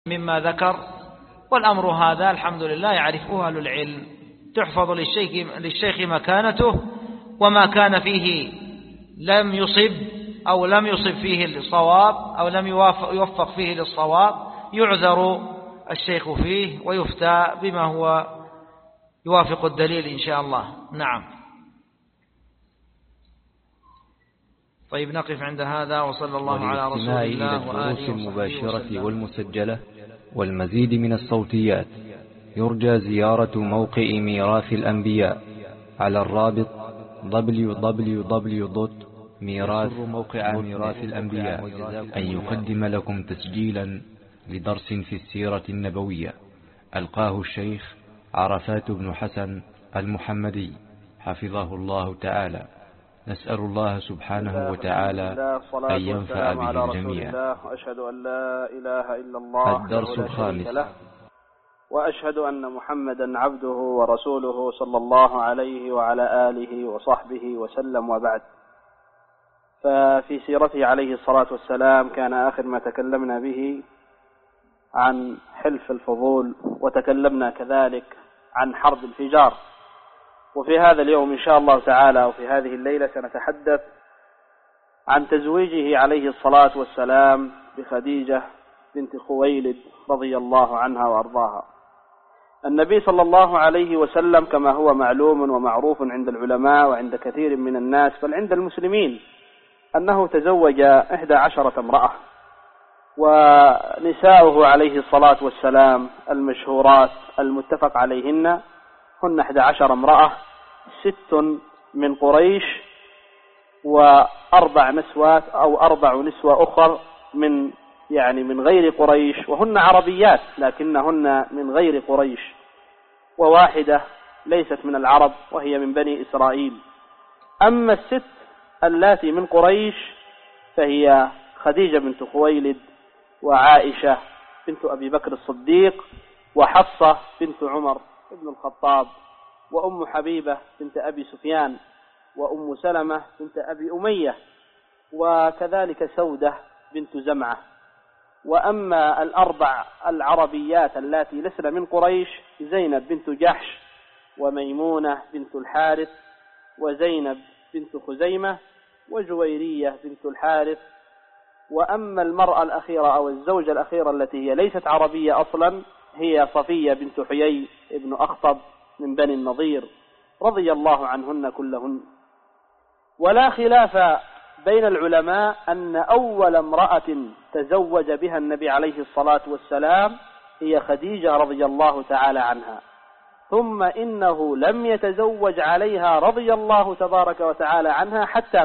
مما ذكر، والأمر هذا الحمد لله يعرفه أهل العلم، تحفظ للشيخ مكانته، وما كان فيه لم يصب أو لم يصب فيه الصواب أو لم يوفق فيه للصواب يعذر الشيخ فيه ويفتى بما هو يوافق الدليل إن شاء الله. نعم. طيب نقف عند هذا، وصلى الله على رسول الله وآله الدروس المباشرة والمسجلة والمزيد من الصوتيات يرجى زيارة موقع ميراث الأنبياء على الرابط www.ميراث موقع ميراث الأنبياء أن يقدم لكم تسجيلا لدرس في السيرة النبوية ألقاه الشيخ عرفات بن حسن المحمدي حفظه الله تعالى. نسأل الله سبحانه وتعالى أن ينفع به الجميع. وأشهد أن لا إله إلا الله الدرس الخامس. وأشهد أن محمدا عبده ورسوله صلى الله عليه وعلى آله وصحبه وسلم، وبعد. ففي سيرته عليه الصلاة والسلام كان آخر ما تكلمنا به عن حلف الفضول، وتكلمنا كذلك عن حرب الفجار. وفي هذا اليوم إن شاء الله تعالى وفي هذه الليلة سنتحدث عن تزويجه عليه الصلاة والسلام بخديجة بنت خويلد رضي الله عنها وأرضاها. النبي صلى الله عليه وسلم كما هو معلوم ومعروف عند العلماء وعند كثير من الناس بل عند المسلمين أنه تزوج 11 امرأة، ونساؤه عليه الصلاة والسلام المشهورات المتفق عليهن هن 11 امرأة، 6 من قريش و4 نسوات أو 4 نسوة أخر من غير قريش، وهن عربيات لكنهن من غير قريش، وواحدة ليست من العرب وهي من بني إسرائيل. أما 6 اللاتي من قريش فهي خديجة بنت خويلد، وعائشة بنت أبي بكر الصديق، وحفصة بنت عمر ابن الخطاب، وأم حبيبة بنت أبي سفيان، وأم سلمة بنت أبي أمية، وكذلك سودة بنت زمعة. وأما 4 العربيات اللاتي لسن من قريش زينب بنت جحش، وميمونة بنت الحارث، وزينب بنت خزيمة، وجويرية بنت الحارث. وأما المرأة الأخيرة أو الزوجة الأخيرة التي هي ليست عربية أصلا هي صفية بنت حيي ابن أخطب من بني النضير رضي الله عنهن كلهن. ولا خلاف بين العلماء أن أول امرأة تزوج بها النبي عليه الصلاة والسلام هي خديجة رضي الله تعالى عنها، ثم إنه لم يتزوج عليها رضي الله تبارك وتعالى عنها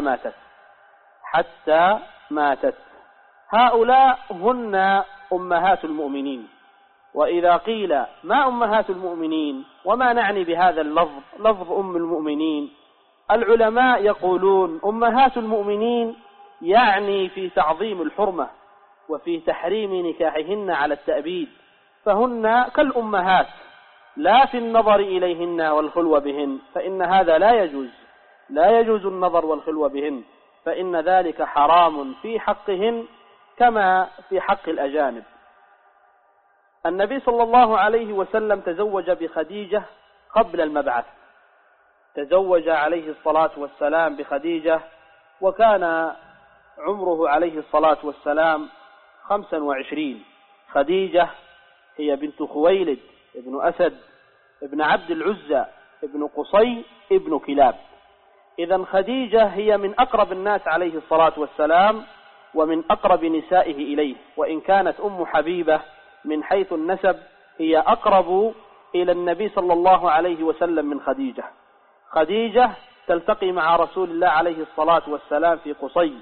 حتى ماتت. هؤلاء هن أمهات المؤمنين. وإذا قيل ما أمهات المؤمنين وما نعني بهذا اللفظ لفظ أم المؤمنين، العلماء يقولون أمهات المؤمنين يعني في تعظيم الحرمة وفي تحريم نكاحهن على التأبيد، فهن كالأمهات لا في النظر إليهن والخلوة بهن، فإن هذا لا يجوز النظر والخلوة بهن، فإن ذلك حرام في حقهن كما في حق الأجانب. النبي صلى الله عليه وسلم تزوج بخديجة قبل المبعث، تزوج عليه الصلاة والسلام بخديجة وكان عمره عليه الصلاة والسلام 25. خديجة هي بنت خويلد ابن أسد ابن عبد العزى ابن قصي ابن كلاب. إذن خديجة هي من أقرب الناس عليه الصلاة والسلام ومن أقرب نسائه إليه، وإن كانت أم حبيبة من حيث النسب هي أقرب إلى النبي صلى الله عليه وسلم من خديجة. خديجة تلتقي مع رسول الله عليه الصلاة والسلام في قصي،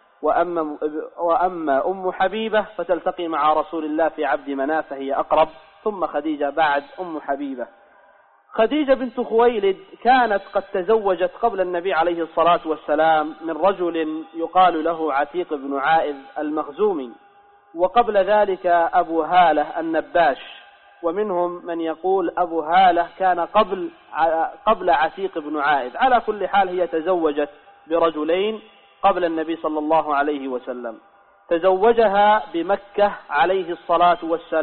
وأما أم حبيبة فتلتقي مع رسول الله في عبد مناف، فهي أقرب، ثم خديجة بعد أم حبيبة. خديجة بنت خويلد كانت قد تزوجت قبل النبي عليه الصلاة والسلام من رجل يقال له عتيق بن عائذ المخزومي، وقبل ذلك أبو هالة النباش، ومنهم من يقول أبو هالة كان قبل عتيق بن عائذ. على كل حال هي تزوجت برجلين قبل النبي صلى الله عليه وسلم. تزوجها بمكة عليه الصلاة والسلام